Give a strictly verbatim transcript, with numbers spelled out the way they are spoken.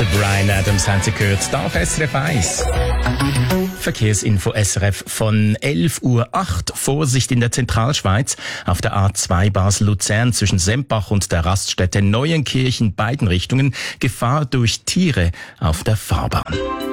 Der Bryan Adams haben Sie gehört, da auf S R F eins. Verkehrsinfo S R F von elf Uhr acht. Vorsicht in der Zentralschweiz auf der A zwei Basel-Luzern zwischen Sempach und der Raststätte Neuenkirchen, beiden Richtungen. Gefahr durch Tiere auf der Fahrbahn.